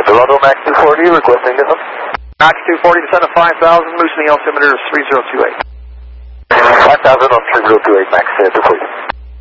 Dorado Max 240, requesting this one. Max 240, descend to 5,000, loosen the altimeter is 3028. 5,000 on 3028, Max 240.